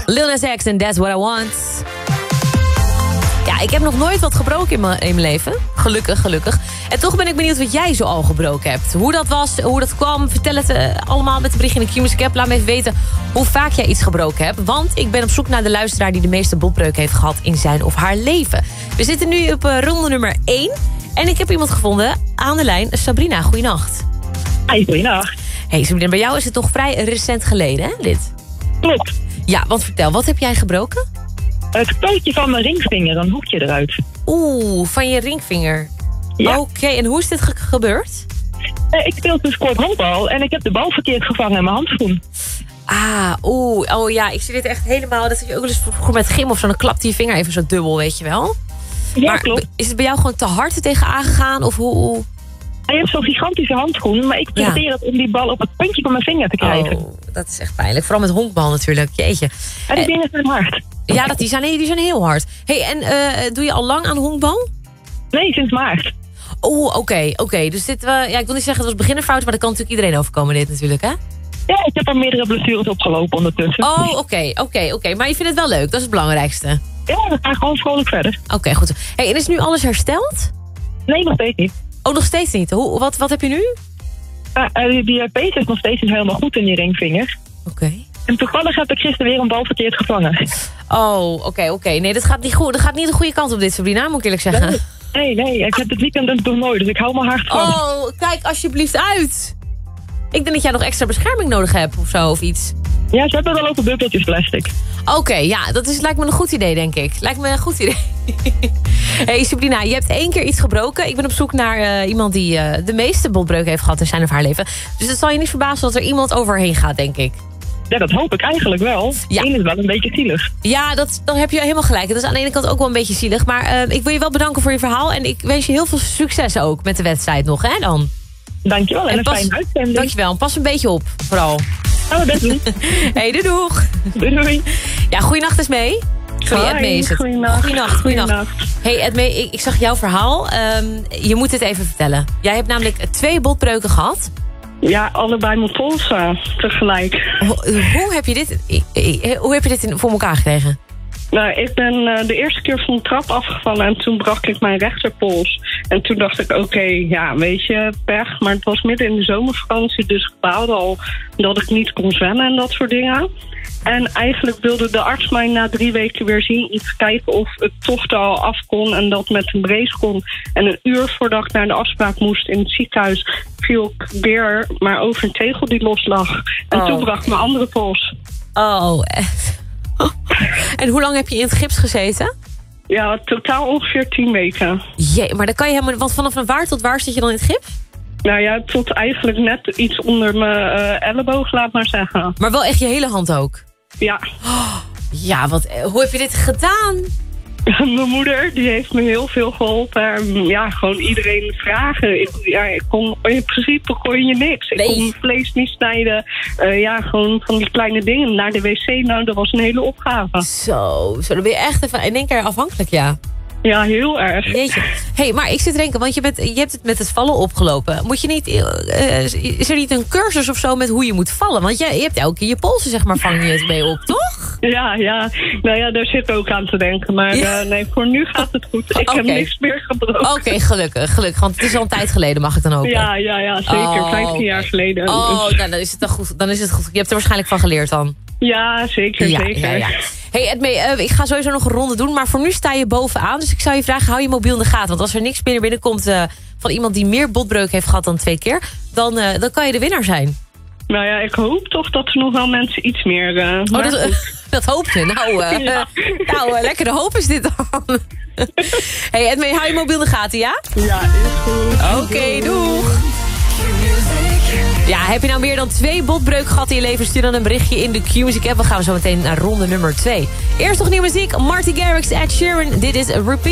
Lil Nas X en That's What I Want. Ja, ik heb nog nooit wat gebroken in mijn leven. Gelukkig. En toch ben ik benieuwd wat jij zo al gebroken hebt. Hoe dat was, hoe dat kwam. Vertel het allemaal met de bericht in de Q-Music app. Laat me even weten hoe vaak jij iets gebroken hebt. Want ik ben op zoek naar de luisteraar die de meeste botbreuken heeft gehad in zijn of haar leven. We zitten nu op ronde nummer 1. En ik heb iemand gevonden aan de lijn. Sabrina, goeienacht. Hey, goeienacht. Hey Sabrina, bij jou is het toch vrij recent geleden, hè, dit? Klopt. Ja, want vertel, wat heb jij gebroken? Het pootje van mijn ringvinger, een hoekje eruit. Oeh, van je ringvinger. Ja. Oké, en hoe is dit gebeurd? Ik speel dus kort handbal en ik heb de bal verkeerd gevangen in mijn handschoen. Oh ja, ik zie dit echt helemaal. Dat je ook wel eens vroeger met gym of zo, dan klapt je vinger even zo dubbel, weet je wel? Ja, maar klopt. Is het bij jou gewoon te hard er tegenaan gegaan? Of hoe? Hij heeft zo'n gigantische handschoen, maar ik probeer het om die bal op het puntje van mijn vinger te krijgen. Oh, dat is echt pijnlijk. Vooral met honkbal natuurlijk, jeetje. En die dingen zijn hard. Ja, die zijn heel hard. Hey, en doe je al lang aan honkbal? Nee, sinds maart. Oh, oké. Dus dit, ja, ik wil niet zeggen het was beginnerfout, maar dat kan natuurlijk iedereen overkomen dit natuurlijk, hè? Ja, ik heb al meerdere blessures opgelopen ondertussen. Oh, oké. Maar je vindt het wel leuk, dat is het belangrijkste. Ja, we gaan gewoon vrolijk verder. Oké, goed. Hey, en is nu alles hersteld? Nee, nog steeds niet. Oh, nog steeds niet. Wat heb je nu? Die pees is nog steeds niet helemaal goed in die ringvinger. Oké. En toevallig heb ik gisteren weer een bal verkeerd gevangen. Oh, oké. Nee, dat gaat niet goed. Dat gaat niet de goede kant op dit, Sabrina, moet ik eerlijk zeggen. Nee, ik heb het weekend een toernooi, dus ik hou me hard van. Oh, kijk alsjeblieft uit. Ik denk dat jij nog extra bescherming nodig hebt of zo, of iets. Ja, ze hebben wel ook bubbeltjes plastic. Oké, ja, lijkt me een goed idee, denk ik. Lijkt me een goed idee. Hey Sabrina, je hebt 1 keer iets gebroken. Ik ben op zoek naar iemand die de meeste botbreuken heeft gehad in zijn of haar leven. Dus het zal je niet verbazen dat er iemand overheen gaat, denk ik. Ja, dat hoop ik eigenlijk wel. Ja. Eén is wel een beetje zielig. Ja, dan heb je helemaal gelijk. Dat is aan de ene kant ook wel een beetje zielig. Maar ik wil je wel bedanken voor je verhaal. En ik wens je heel veel succes ook met de wedstrijd nog, hè, dan. Dankjewel en een fijne uitzending. Dankjewel. En pas een beetje op, vooral. Gaan we best doen. Hey, doeg. Doei. Ja, goeienacht eens mee. Sorry, Edme is het. Goeienacht. Hey Edme, ik zag jouw verhaal. Je moet het even vertellen. Jij hebt namelijk 2 botbreuken gehad. Ja, allebei mijn polsen tegelijk. Hoe heb je dit voor elkaar gekregen? Nou, ik ben de eerste keer van de trap afgevallen en toen brak ik mijn rechterpols. En toen dacht ik, oké, ja, weet je, pech. Maar het was midden in de zomervakantie, dus ik baalde al dat ik niet kon zwemmen en dat soort dingen. En eigenlijk wilde de arts mij na 3 weken weer zien om te kijken of het toch er al af kon en dat met een brace kon. En een uur voordat ik naar de afspraak moest in het ziekenhuis viel ik weer maar over een tegel die los lag. En toen brak mijn andere pols. Oh, en hoe lang heb je in het gips gezeten? Ja, totaal ongeveer 10 weken. Jee, maar dan kan je helemaal... Want vanaf waar tot waar zit je dan in het gips? Nou ja, tot eigenlijk net iets onder mijn elleboog, laat maar zeggen. Maar wel echt je hele hand ook? Ja. Oh, ja, hoe heb je dit gedaan? Mijn moeder, die heeft me heel veel geholpen. Ja, gewoon iedereen vragen. In principe kon je niks. Ik kon mijn vlees niet snijden. Ja, gewoon van die kleine dingen. Naar de wc, nou, dat was een hele opgave. Zo, dan ben je echt even in één keer afhankelijk, ja. Ja, heel erg. Jeetje. Hey, maar ik zit te denken, want je hebt het met het vallen opgelopen. Moet je niet, is er niet een cursus of zo met hoe je moet vallen? Want je hebt elke keer je polsen, zeg maar, vang je het mee op, toch? Ja. Nou ja, daar zit ook aan te denken. Maar nee, voor nu gaat het goed. Ik heb niks meer gebroken. Oké, gelukkig. Want het is al een tijd geleden, mag ik dan hopen? Ja, zeker. 15 jaar geleden. Oh, nou, dan is het goed. Je hebt er waarschijnlijk van geleerd dan. Ja, zeker. Ja. Hey Edme, ik ga sowieso nog een ronde doen, maar voor nu sta je bovenaan. Dus ik zou je vragen, hou je mobiel in de gaten. Want als er niks meer binnenkomt van iemand die meer botbreuk heeft gehad dan 2 keer... dan kan je de winnaar zijn. Nou ja, ik hoop toch dat er nog wel mensen iets meer... dat hoopt je. Nou, lekkere hoop is dit dan. Hey Edme, hou je mobiel in de gaten, ja? Ja, is goed. Oké, doeg. Ja, heb je nou meer dan 2 botbreuken gehad in je leven? Stuur dan een berichtje in de Q-Music app. We gaan zo meteen naar ronde nummer 2. Eerst nog nieuwe muziek. Marty Garrix, Ed Sheeran. Dit is Repeat.